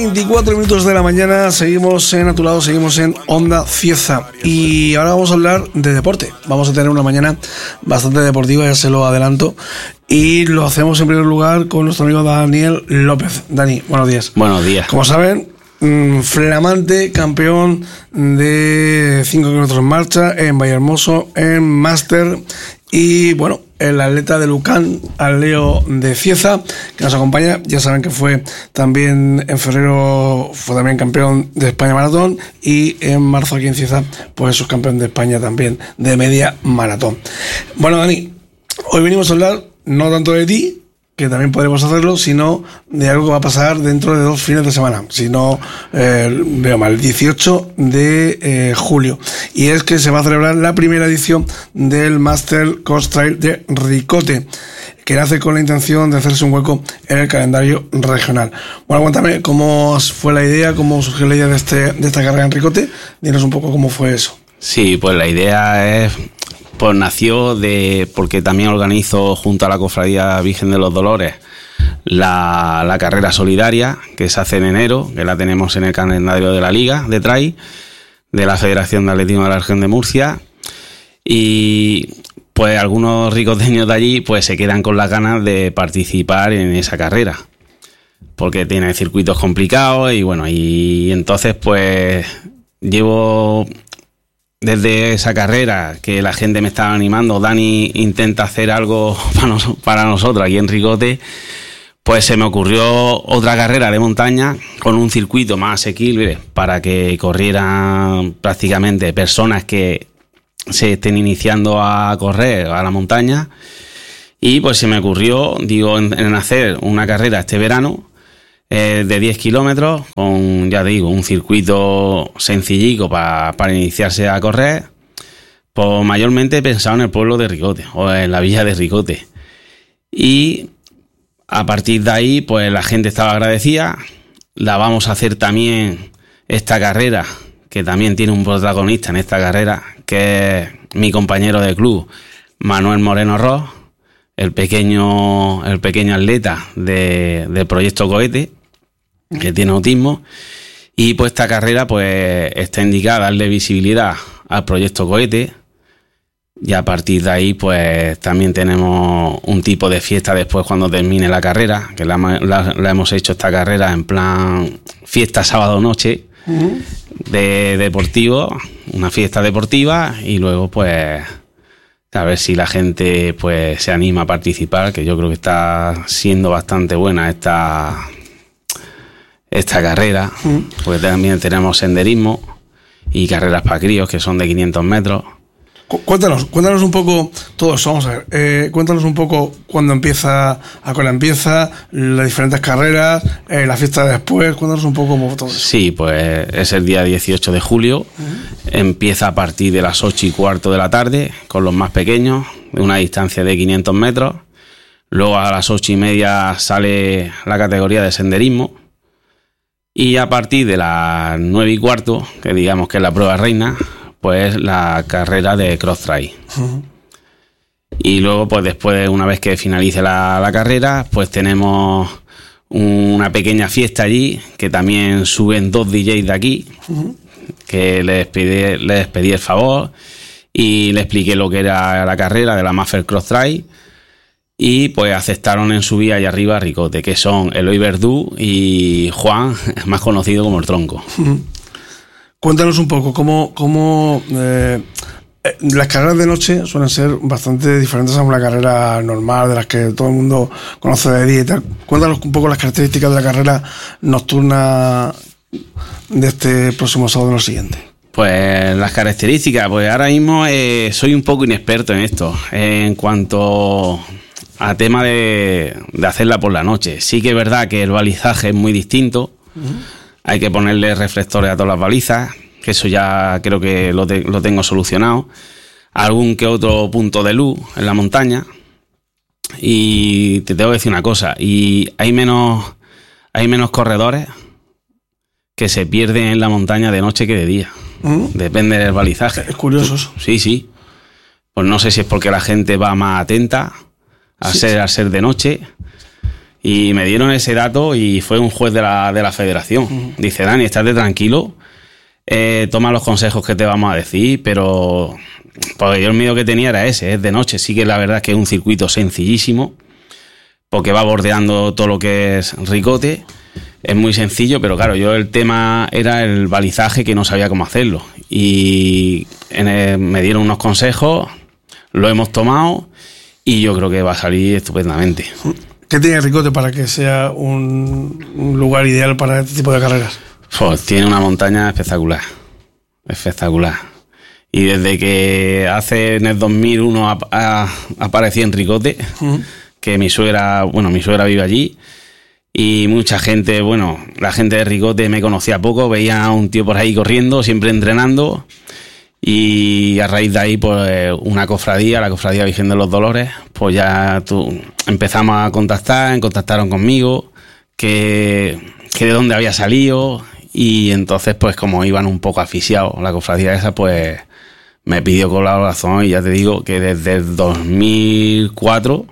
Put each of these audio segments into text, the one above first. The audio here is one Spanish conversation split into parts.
24 minutos de la mañana, seguimos en A Tu Lado, seguimos en Onda Cieza y ahora vamos a hablar de deporte. Vamos a tener una mañana bastante deportiva, ya se lo adelanto, y lo hacemos en primer lugar con nuestro amigo Daniel López. Dani, buenos días. Buenos días. Como saben, flamante campeón de 5 kilómetros en marcha en Vallehermoso, en Máster, y bueno, el atleta de Lucan, Aleo de Cieza, que nos acompaña. Ya saben que fue también en febrero, fue también campeón de España maratón, y en marzo aquí en Cieza pues es subcampeón de España también de media maratón. Bueno, Dani, hoy venimos a hablar no tanto de ti, que también podremos hacerlo, sino de algo que va a pasar dentro de 2 fines de semana, si no veo mal, el 18 de julio, y es que se va a celebrar la primera edición del Master Coast Trail de Ricote, que nace con la intención de hacerse un hueco en el calendario regional. Bueno, cuéntame cómo fue la idea, cómo surgió la idea de esta carrera en Ricote. Dinos un poco cómo fue eso. Sí, pues la idea pues nació porque también organizo junto a la Cofradía Virgen de los Dolores la carrera solidaria que se hace en enero, que la tenemos en el calendario de la Liga de Trail de la Federación de Atletismo de la Región de Murcia, y pues algunos ricoteños de allí pues se quedan con las ganas de participar en esa carrera porque tiene circuitos complicados, y bueno, y entonces pues llevo desde esa carrera que la gente me estaba animando. Dani intenta hacer algo para nosotros aquí en Ricote, pues se me ocurrió otra carrera de montaña con un circuito más asequible para que corrieran prácticamente personas que se estén iniciando a correr a la montaña, y pues se me ocurrió, en hacer una carrera este verano de 10 kilómetros con, ya digo, un circuito sencillico para iniciarse a correr. Pues mayormente he pensado en el pueblo de Ricote o en la villa de Ricote, y a partir de ahí pues la gente estaba agradecida. La vamos a hacer también esta carrera, que también tiene un protagonista en esta carrera, que es mi compañero de club Manuel Moreno Ross, el pequeño atleta del proyecto Cohete, que tiene autismo, y pues esta carrera pues está indicada a darle visibilidad al proyecto Cohete, y a partir de ahí pues también tenemos un tipo de fiesta después cuando termine la carrera, que la hemos hecho esta carrera en plan fiesta sábado noche, de deportivo, una fiesta deportiva, y luego pues a ver si la gente pues se anima a participar, que yo creo que está siendo bastante buena esta carrera, porque también tenemos senderismo y carreras para críos que son de 500 metros. Cuéntanos un poco todo eso, vamos a ver. Cuéntanos un poco cuándo empieza, a qué hora empieza, las diferentes carreras, la fiesta de después. Cuéntanos un poco cómo todo eso. Sí, pues es el día 18 de julio, empieza a partir de las 8:15 de la tarde con los más pequeños, de una distancia de 500 metros. Luego a las 8:30 sale la categoría de senderismo, y a partir de las 9:15, que digamos que es la prueba reina, pues la carrera de cross trail. Y luego pues después, una vez que finalice la carrera, pues tenemos una pequeña fiesta allí, que también suben 2 DJs de aquí, que les pedí el favor y le expliqué lo que era la carrera de la Maffer Cross Trail, y pues aceptaron en subir allá arriba a Ricote, que son Eloy Verdú y Juan, más conocido como el Tronco. Cuéntanos un poco cómo las carreras de noche suelen ser bastante diferentes a una carrera normal, de las que todo el mundo conoce de día y tal. Cuéntanos un poco las características de la carrera nocturna de este próximo sábado, lo siguiente. Pues las características, pues ahora mismo soy un poco inexperto en esto, en cuanto a tema de hacerla por la noche. Sí que es verdad que el balizaje es muy distinto. Hay que ponerle reflectores a todas las balizas, que eso ya creo que lo tengo solucionado. Algún que otro punto de luz en la montaña. Y te tengo que decir una cosa, y hay menos corredores que se pierden en la montaña de noche que de día. Depende del balizaje. Es curioso eso. Sí. Pues no sé si es porque la gente va más atenta al ser de noche, Y me dieron ese dato y fue un juez de la federación. Dice, Dani, estate tranquilo, toma los consejos que te vamos a decir, pero porque yo el miedo que tenía era ese, es de noche. Sí que la verdad es que es un circuito sencillísimo, porque va bordeando todo lo que es Ricote. Es muy sencillo, pero claro, yo el tema era el balizaje, que no sabía cómo hacerlo. Y me dieron unos consejos, lo hemos tomado y yo creo que va a salir estupendamente. ¿Qué tiene Ricote para que sea un lugar ideal para este tipo de carreras? Pues tiene una montaña espectacular. Espectacular. Y desde que en el 2001 aparecí en Ricote, que mi suegra vive allí, y mucha gente, la gente de Ricote me conocía poco, veía a un tío por ahí corriendo, siempre entrenando, y a raíz de ahí, pues una cofradía, la Cofradía Virgen de los Dolores, pues ya empezamos a contactaron conmigo, que de dónde había salido, y entonces, pues como iban un poco asfixiados, la cofradía esa, pues me pidió colaboración, y ya te digo que desde el 2004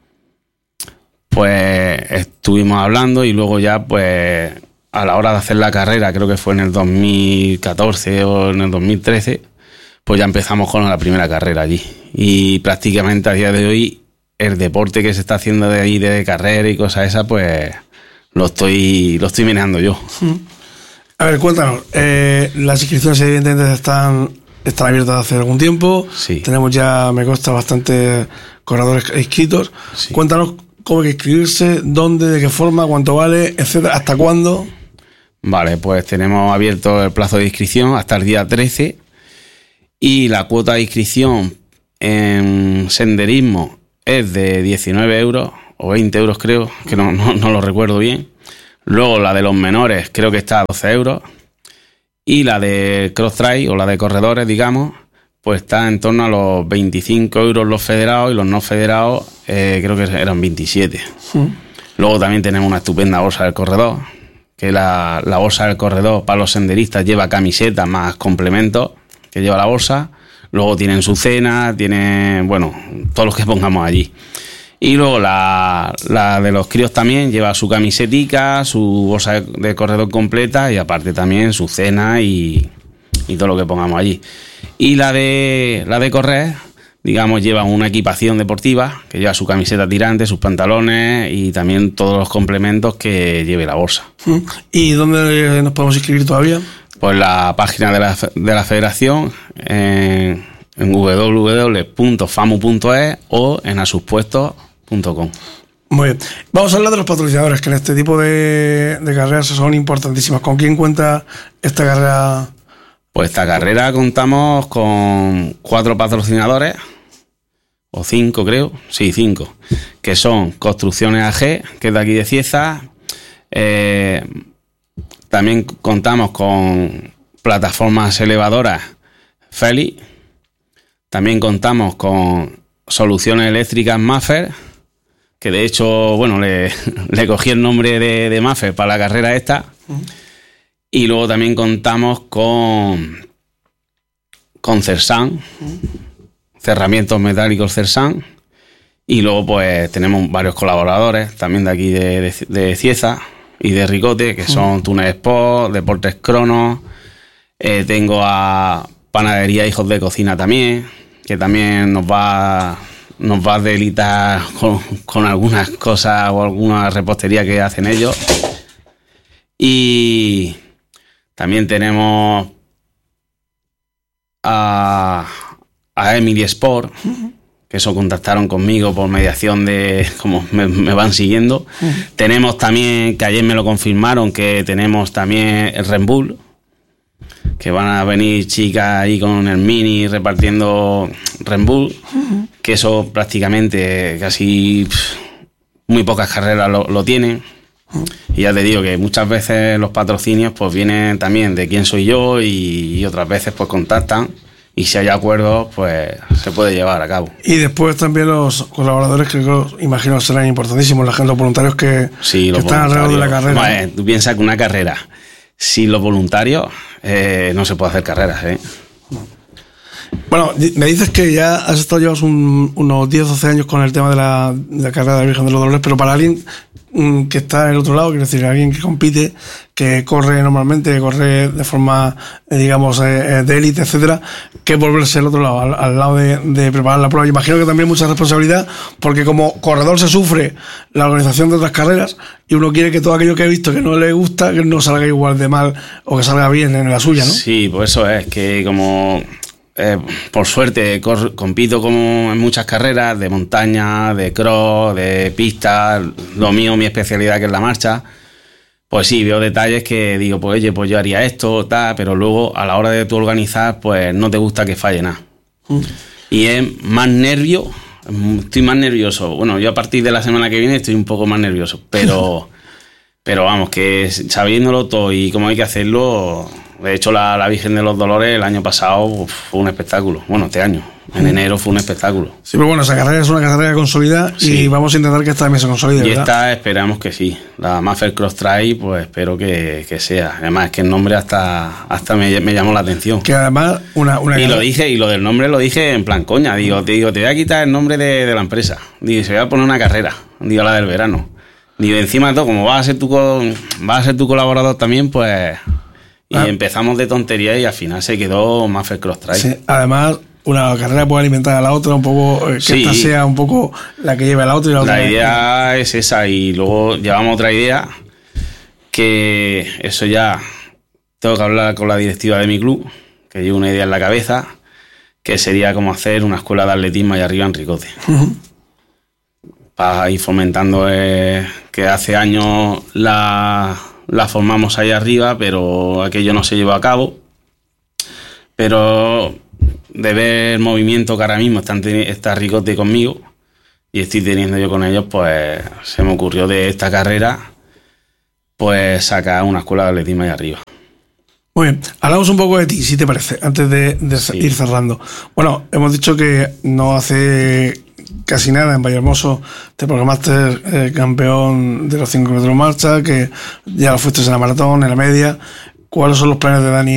pues estuvimos hablando, y luego ya pues a la hora de hacer la carrera, creo que fue en el 2014 o en el 2013, pues ya empezamos con la primera carrera allí. Y prácticamente a día de hoy el deporte que se está haciendo de ahí, de carrera y cosas esas, pues lo estoy manejando yo. A ver, cuéntanos, las inscripciones evidentemente están abiertas hace algún tiempo. Sí. Tenemos ya, me consta, bastantes corredores inscritos. Sí. Cuéntanos cómo hay que inscribirse, dónde, de qué forma, cuánto vale, etcétera, hasta cuándo. Vale, pues tenemos abierto el plazo de inscripción hasta el día 13, y la cuota de inscripción en senderismo es de 19 euros o 20 euros, creo, que no lo recuerdo bien. Luego la de los menores creo que está a 12 euros, y la de cross trail o la de corredores, digamos, pues está en torno a los 25 euros los federados, y los no federados creo que eran 27. Luego también tenemos una estupenda bolsa del corredor, que la bolsa del corredor para los senderistas lleva camiseta más complementos que lleva la bolsa. Luego tienen su cena, tienen, todos los que pongamos allí. Y luego la de los críos también lleva su camisetica, su bolsa de corredor completa, y aparte también su cena y todo lo que pongamos allí. Y la de correr, digamos, lleva una equipación deportiva, que lleva su camiseta tirante, sus pantalones y también todos los complementos que lleve la bolsa. ¿Y dónde nos podemos inscribir todavía? Pues la página de la federación, en www.famu.es o en asuspuestos.com. Muy bien. Vamos a hablar de los patrocinadores, que en este tipo de carreras son importantísimas. ¿Con quién cuenta esta carrera? Pues esta carrera contamos con 4 patrocinadores, o 5 creo, sí, 5, que son Construcciones AG, que es de aquí de Cieza. También contamos con plataformas elevadoras Feli. También contamos con Soluciones Eléctricas Maffer, que de hecho, le cogí el nombre de Maffer para la carrera esta. Y luego también contamos con Cersan, cerramientos metálicos Cersan. Y luego pues tenemos varios colaboradores también de aquí de Cieza y de Ricote, que son Túnel Sport, Deportes Cronos. Tengo a Panadería Hijos de Cocina también, que también nos va a deleitar con algunas cosas o alguna repostería que hacen ellos. Y también tenemos a Emily Sport, que eso contactaron conmigo por mediación de como me van siguiendo. Tenemos también, que ayer me lo confirmaron, que tenemos también el Red Bull, que van a venir chicas ahí con el mini repartiendo Red Bull, que eso prácticamente casi muy pocas carreras lo tienen. Y ya te digo que muchas veces los patrocinios pues vienen también de quién soy yo, y otras veces pues contactan, y si hay acuerdos pues se puede llevar a cabo. Y después también los colaboradores, que imagino serán importantísimos, los voluntarios que están alrededor de la carrera. Vale, tú piensas que una carrera sin los voluntarios no se puede hacer carreras, ¿eh? Bueno, me dices que ya has estado llevas unos 10 o 12 años con el tema de la carrera de la Virgen de los Dolores, pero para alguien que está en el otro lado, quiero decir, alguien que compite, que corre normalmente, que corre de forma, digamos, de élite, etcétera, que volverse al otro lado, al lado de preparar la prueba. Yo imagino que también mucha responsabilidad, porque como corredor se sufre la organización de otras carreras y uno quiere que todo aquello que he visto que no le gusta, que no salga igual de mal o que salga bien en la suya, ¿no? Sí, pues eso es, que como... por suerte compito como en muchas carreras de montaña, de cross, de pista, lo mío, mi especialidad que es la marcha, pues sí, veo detalles que digo, pues oye, pues yo haría esto, tal, pero luego a la hora de tú organizar, pues no te gusta que falle nada. Y es más nervio, estoy más nervioso. Bueno, yo a partir de la semana que viene estoy un poco más nervioso, pero vamos, que sabiéndolo todo y cómo hay que hacerlo. De hecho, la Virgen de los Dolores el año pasado fue un espectáculo. Bueno, este año, en enero, fue un espectáculo. Sí, pero bueno, esa carrera es una carrera consolidada y vamos a intentar que esta también se consolide, ¿verdad? Y esta esperamos que sí. La Maffer Cross Trail, pues espero que sea. Además, es que el nombre hasta me llamó la atención. Que además, y lo dije, y lo del nombre lo dije en plan coña. Digo, te voy a quitar el nombre de la empresa. Digo, se voy a poner una carrera. Digo, la del verano. Digo, encima de todo, como vas a ser tu colaborador también, pues... Y empezamos de tontería y al final se quedó Maffer Cross Trail. Sí, además, una carrera puede alimentar a la otra un poco, que esta sea un poco la que lleve a la otra y la otra. La idea es esa y luego llevamos otra idea que eso ya tengo que hablar con la directiva de mi club, que llevo una idea en la cabeza, que sería como hacer una escuela de atletismo allá arriba en Ricote. Para ir fomentando que hace años la formamos ahí arriba, pero aquello no se llevó a cabo. Pero de ver el movimiento que ahora mismo está Ricote conmigo y estoy teniendo yo con ellos, pues se me ocurrió de esta carrera pues sacar una escuela de atletismo ahí arriba. Muy bien, hablamos un poco de ti, si te parece, antes de ir cerrando. Bueno, hemos dicho que no hace casi nada en Vallehermoso te programaste campeón de los 5 kilómetros de marcha, que ya lo fuiste en la maratón, en la media. ¿Cuáles son los planes de Dani